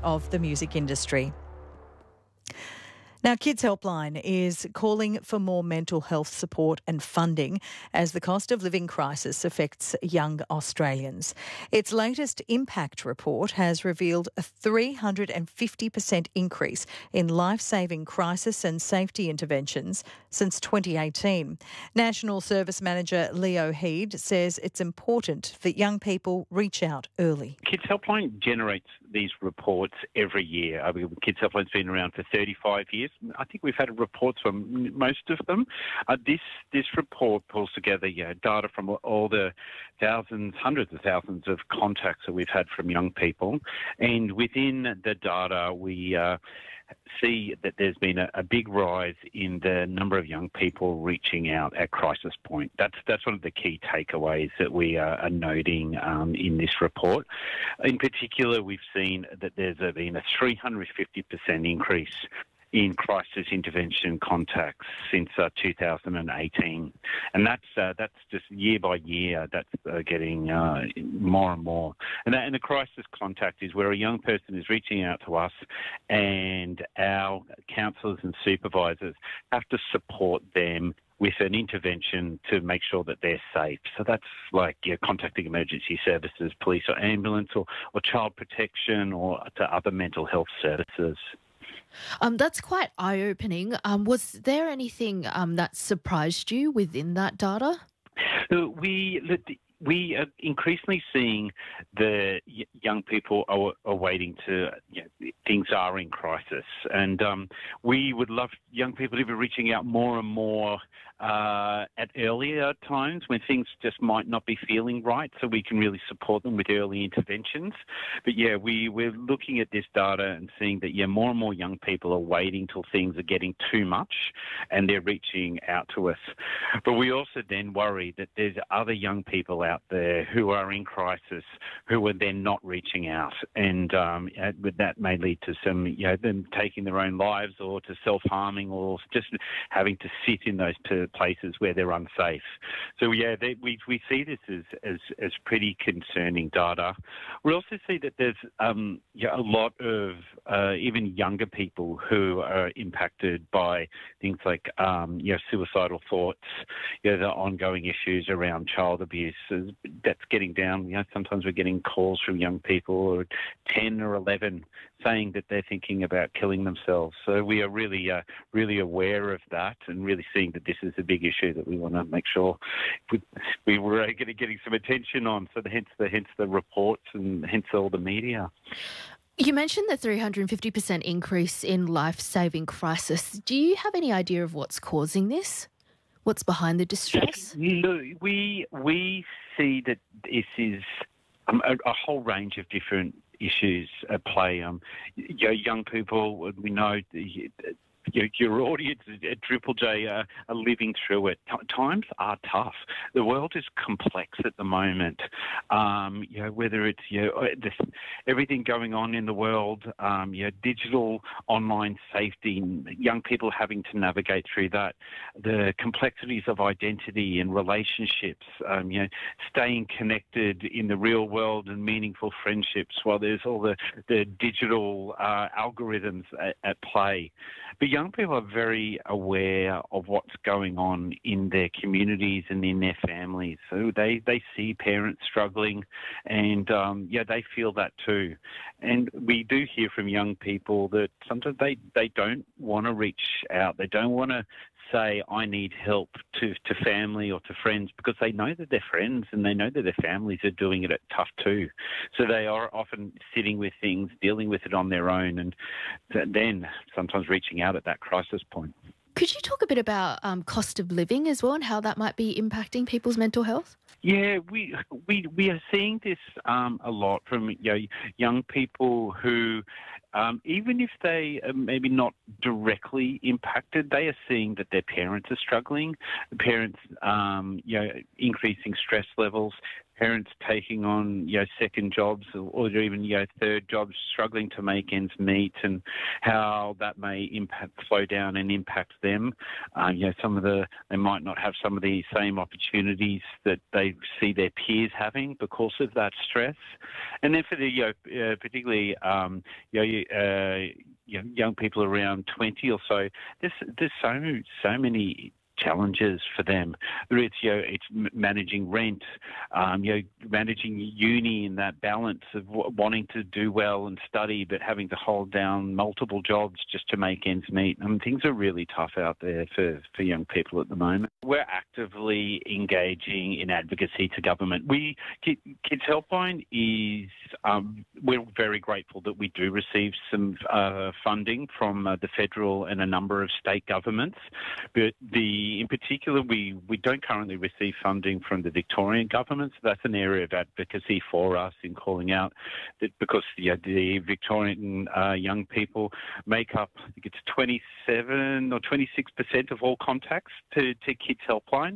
of the music industry. Now, Kids Helpline is calling for more mental health support and funding as the cost of living crisis affects young Australians. Its latest impact report has revealed a 350% increase in life-saving crisis and safety interventions since 2018. National Service Manager Leo Heed says it's important that young people reach out early. Kids Helpline generates these reports every year. Kids Helpline's been around for 35 years. I think we've had reports from most of them. This report pulls together data from all the hundreds of thousands of contacts that we've had from young people. And within the data, we see that there's been a big rise in the number of young people reaching out at crisis point. That's one of the key takeaways that we are noting in this report. In particular, we've seen that there's been a 350% increase in crisis intervention contacts since 2018, and that's just year by year. That's getting more and more. And the crisis contact is where a young person is reaching out to us, and our counsellors and supervisors have to support them with an intervention to make sure that they're safe. So that's like contacting emergency services, police or ambulance, or child protection, or to other mental health services. That's quite eye-opening. Was there anything that surprised you within that data? We are increasingly seeing the young people are waiting to, things are in crisis. And we would love young people to be reaching out more and more at earlier times when things just might not be feeling right, so we can really support them with early interventions. But we're looking at this data and seeing that more and more young people are waiting till things are getting too much and they're reaching out to us. But we also then worry that there's other young people out there who are in crisis who are then not reaching out, and that may lead to some them taking their own lives, or to self-harming, or just having to sit in those places where they're unsafe. So we see this as pretty concerning data. We also see that there's a lot of even younger people who are impacted by things like suicidal thoughts, the ongoing issues around child abuse. That's getting down. Sometimes we're getting calls from young people who are 10 or 11 saying that they're thinking about killing themselves. So we are really aware of that, and really seeing that this is a big issue that we want to make sure we were getting some attention on. So hence the reports, and hence all the media. You mentioned the 350% increase in life-saving crisis. Do you have any idea of what's causing this? What's behind the distress? We see that this is a whole range of different issues at play. Young people, we know your audience at Triple J are living through it. Times are tough. The world is complex at the moment. Whether it's everything going on in the world, digital, online safety, young people having to navigate through that, the complexities of identity and relationships, staying connected in the real world and meaningful friendships, while there's all the digital algorithms at play. But young people are very aware of what's going on in their communities and in their families. So they see parents struggling, and they feel that too. And we do hear from young people that sometimes they don't want to reach out. They don't want to say, I need help to family or to friends, because they know that their friends and they know that their families are doing it tough too. So they are often sitting with things, dealing with it on their own, and then sometimes reaching out at that crisis point. Could you talk a bit about cost of living as well, and how that might be impacting people's mental health? Yeah, we are seeing this a lot from young people who, even if they are maybe not directly impacted, they are seeing that their parents are struggling. The parents, increasing stress levels. parents taking on, second jobs or even, third jobs, struggling to make ends meet, and how that may slow down and impact them. They might not have some of the same opportunities that they see their peers having because of that stress. And then for the, particularly, young people around 20 or so, there's so many challenges for them. It's managing rent, managing uni, and that balance of wanting to do well and study, but having to hold down multiple jobs just to make ends meet. Things are really tough out there for young people at the moment. We're actively engaging in advocacy to government. Kids Helpline is, we're very grateful that we do receive some funding from the federal and a number of state governments, but in particular, we don't currently receive funding from the Victorian government. So that's an area of advocacy for us in calling out that, because the Victorian young people make up, I think it's 27 or 26% of all contacts to Kids Helpline.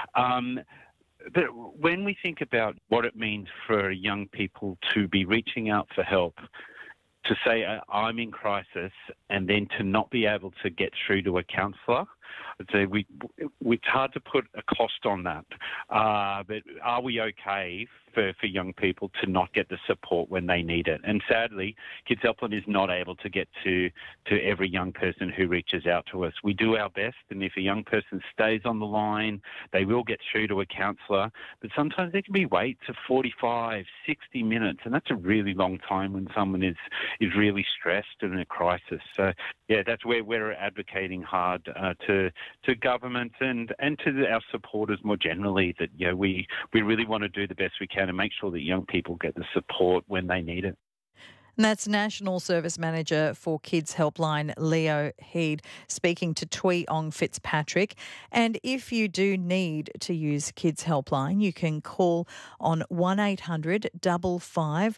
But when we think about what it means for young people to be reaching out for help, to say I'm in crisis, and then to not be able to get through to a counsellor, I'd say it's hard to put a cost on that. But are we okay for young people to not get the support when they need it? And sadly, Kids Helpline is not able to get to every young person who reaches out to us. We do our best, and if a young person stays on the line, they will get through to a counsellor. But sometimes there can be wait to 45, 60 minutes, and that's a really long time when someone is really stressed and in a crisis. So, that's where we're advocating hard to government and to our supporters more generally, that we really want to do the best we can and make sure that young people get the support when they need it. And that's National Service Manager for Kids Helpline, Leo Heed, speaking to Tui Ong Fitzpatrick. And if you do need to use Kids Helpline, you can call on 1800 55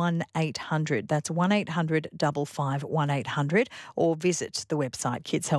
1800. That's 1800 55 1800, or visit the website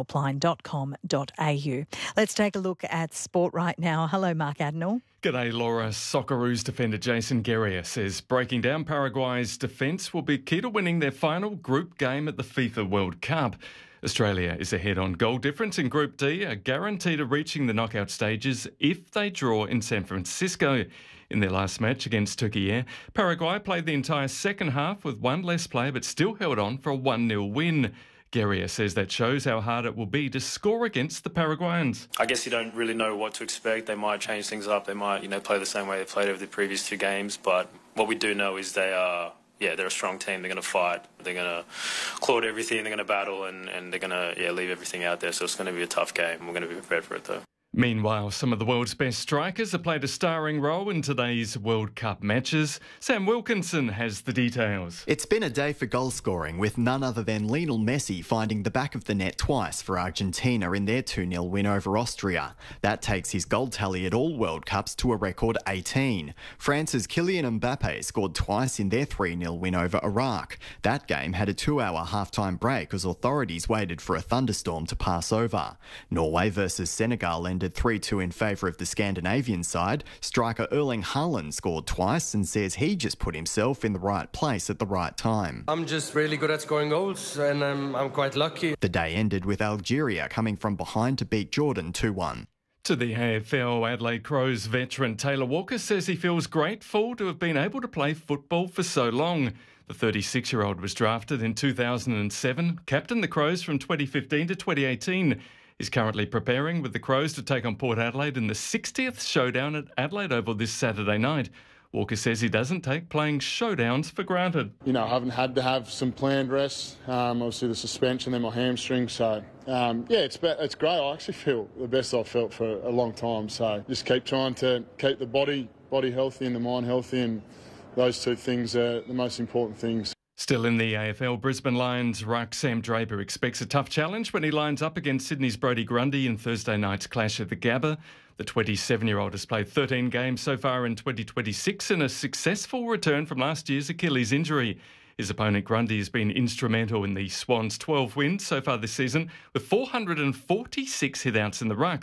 kidshelpline.com.au. Let's take a look at sport right now. Hello, Mark Adenall. G'day, Laura. Socceroos defender Jason Guerrier says breaking down Paraguay's defence will be key to winning their final group game at the FIFA World Cup. Australia is ahead on goal difference in Group D, a guarantee to reaching the knockout stages if they draw in San Francisco. In their last match against Turkey, Paraguay played the entire second half with one less play but still held on for a 1-0 win. Guerrier says that shows how hard it will be to score against the Paraguayans. I guess you don't really know what to expect. They might change things up. They might, play the same way they played over the previous two games. But what we do know is they're a strong team. They're going to fight. They're going to claw at everything. They're going to battle, and they're going to leave everything out there. So it's going to be a tough game. We're going to be prepared for it, though. Meanwhile, some of the world's best strikers have played a starring role in today's World Cup matches. Sam Wilkinson has the details. It's been a day for goal scoring, with none other than Lionel Messi finding the back of the net twice for Argentina in their 2-0 win over Austria. That takes his goal tally at all World Cups to a record 18. France's Kylian Mbappe scored twice in their 3-0 win over Iraq. That game had a 2-hour half-time break as authorities waited for a thunderstorm to pass over. Norway versus Senegal ended 3-2 in favour of the Scandinavian side. Striker Erling Haaland scored twice and says he just put himself in the right place at the right time. I'm just really good at scoring goals, and I'm quite lucky. The day ended with Algeria coming from behind to beat Jordan 2-1. To the AFL, Adelaide Crows veteran Taylor Walker says he feels grateful to have been able to play football for so long. The 36-year-old was drafted in 2007, captained the Crows from 2015 to 2018. He's currently preparing with the Crows to take on Port Adelaide in the 60th showdown at Adelaide Oval this Saturday night. Walker says he doesn't take playing showdowns for granted. I haven't had to have some planned rest. Obviously the suspension and my hamstring. So, it's great. I actually feel the best I've felt for a long time. So just keep trying to keep the body healthy and the mind healthy, and those two things are the most important things. Still in the AFL, Brisbane Lions ruck Sam Draper expects a tough challenge when he lines up against Sydney's Brodie Grundy in Thursday night's clash at the Gabba. The 27-year-old has played 13 games so far in 2026 in a successful return from last year's Achilles injury. His opponent Grundy has been instrumental in the Swans' 12 wins so far this season, with 446 hitouts in the ruck.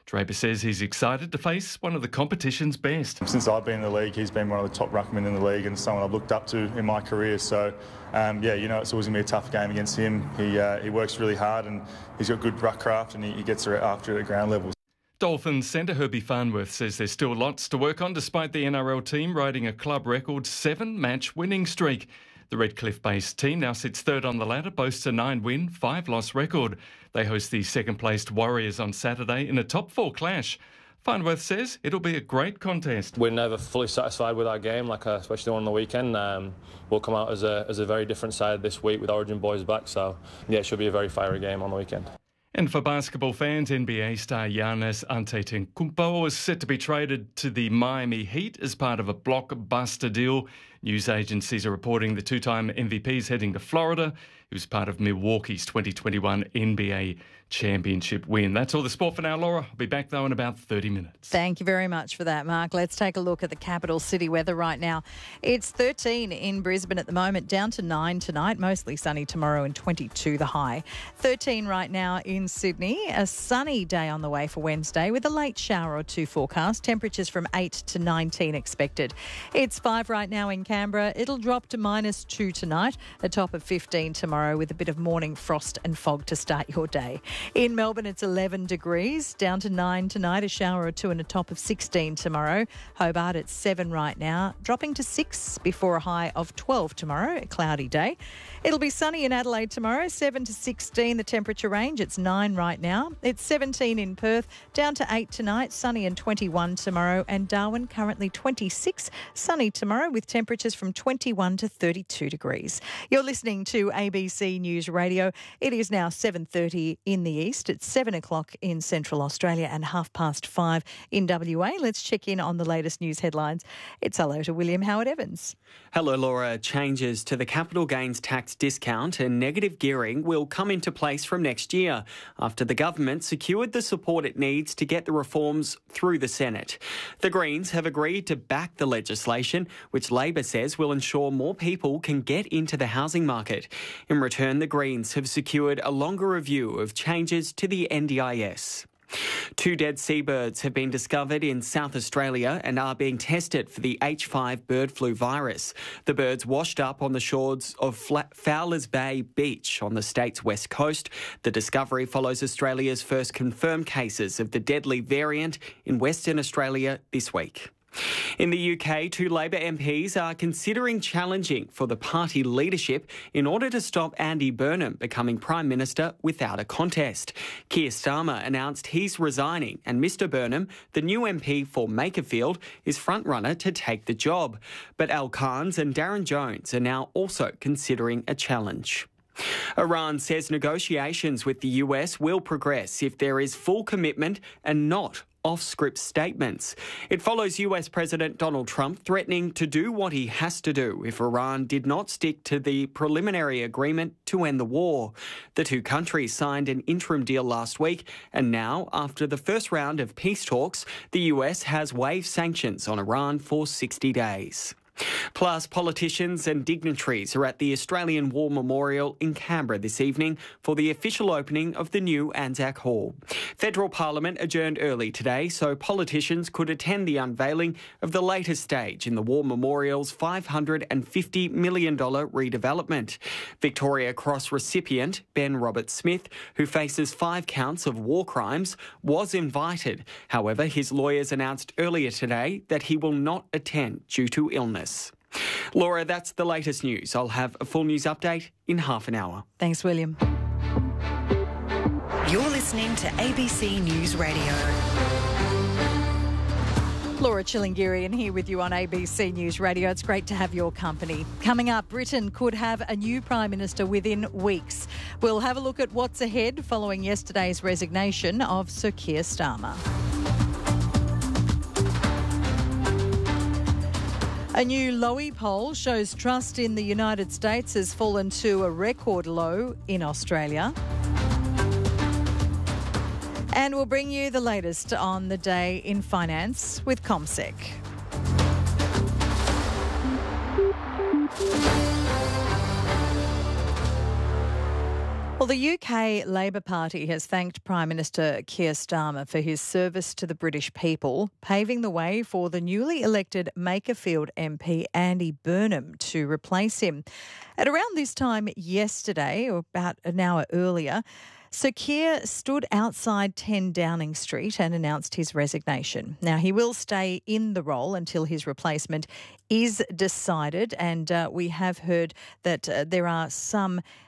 Draper says he's excited to face one of the competition's best. Since I've been in the league, he's been one of the top ruckmen in the league and someone I've looked up to in my career. So, it's always going to be a tough game against him. He works really hard and he's got good ruck craft and he gets after it at ground level. Dolphins centre Herbie Farnworth says there's still lots to work on despite the NRL team riding a club record 7-match winning streak. The Redcliffe-based team now sits third on the ladder, boasts a 9-win, 5-loss record. They host the second-placed Warriors on Saturday in a top-4 clash. Farnworth says it'll be a great contest. We're never fully satisfied with our game, especially the one on the weekend. We'll come out as a very different side this week with Origin boys back. So, it should be a very fiery game on the weekend. And for basketball fans, NBA star Giannis Antetokounmpo is set to be traded to the Miami Heat as part of a blockbuster deal. News agencies are reporting the two-time MVP is heading to Florida. He was part of Milwaukee's 2021 NBA championship win. That's all the sport for now, Laura. I'll be back, though, in about 30 minutes. Thank you very much for that, Mark. Let's take a look at the capital city weather right now. It's 13 in Brisbane at the moment, down to 9 tonight, mostly sunny tomorrow and 22 the high. 13 right now in Sydney, a sunny day on the way for Wednesday with a late shower or two forecast. Temperatures from 8 to 19 expected. It's 5 right now in Canberra. It'll drop to -2 tonight, a top of 15 tomorrow with a bit of morning frost and fog to start your day. In Melbourne, it's 11 degrees, down to 9 tonight, a shower or two and a top of 16 tomorrow. Hobart, it's 7 right now, dropping to 6 before a high of 12 tomorrow, a cloudy day. It'll be sunny in Adelaide tomorrow, 7 to 16 the temperature range. It's 9 right now. It's 17 in Perth, down to 8 tonight, sunny and 21 tomorrow. And Darwin, currently 26, sunny tomorrow with temperatures from 21 to 32 degrees. You're listening to ABC News Radio. It is now 7:30 in the east. It's 7 o'clock in Central Australia and 5:30 in WA. Let's check in on the latest news headlines. It's hello to William Howard-Evans. Hello, Laura. Changes to the capital gains tax discount and negative gearing will come into place from next year after the government secured the support it needs to get the reforms through the Senate. The Greens have agreed to back the legislation, which Labor says will ensure more people can get into the housing market. In return, the Greens have secured a longer review of changes to the NDIS. 2 dead seabirds have been discovered in South Australia and are being tested for the H5 bird flu virus. The birds washed up on the shores of Fowlers Bay Beach on the state's west coast. The discovery follows Australia's first confirmed cases of the deadly variant in Western Australia this week. In the UK, 2 Labor MPs are considering challenging for the party leadership in order to stop Andy Burnham becoming Prime Minister without a contest. Keir Starmer announced he's resigning and Mr Burnham, the new MP for Makerfield, is frontrunner to take the job. But Al Carnes and Darren Jones are now also considering a challenge. Iran says negotiations with the US will progress if there is full commitment and not off-script statements. It follows US President Donald Trump threatening to do what he has to do if Iran did not stick to the preliminary agreement to end the war. The two countries signed an interim deal last week, and now, after the first round of peace talks, the US has waived sanctions on Iran for 60 days. Plus, politicians and dignitaries are at the Australian War Memorial in Canberra this evening for the official opening of the new Anzac Hall. Federal Parliament adjourned early today so politicians could attend the unveiling of the latest stage in the War Memorial's $550 million redevelopment. Victoria Cross recipient Ben Roberts-Smith, who faces 5 counts of war crimes, was invited. However, his lawyers announced earlier today that he will not attend due to illness. Laura, that's the latest news. I'll have a full news update in half an hour. Thanks, William. You're listening to ABC News Radio. Laura Chilingirian here with you on ABC News Radio. It's great to have your company. Coming up, Britain could have a new Prime Minister within weeks. We'll have a look at what's ahead following yesterday's resignation of Sir Keir Starmer. A new Lowy poll shows trust in the United States has fallen to a record low in Australia. And we'll bring you the latest on the day in finance with CommSec. Well, the UK Labor Party has thanked Prime Minister Keir Starmer for his service to the British people, paving the way for the newly elected Makerfield MP Andy Burnham to replace him. At around this time yesterday, or about an hour earlier, Sir Keir stood outside 10 Downing Street and announced his resignation. Now, he will stay in the role until his replacement is decided, and we have heard that there are some